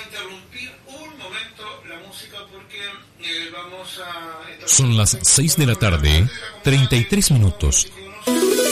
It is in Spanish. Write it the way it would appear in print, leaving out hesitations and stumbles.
interrumpir un momento la música porque vamos a... Son las 6 de la tarde, 33 minutos.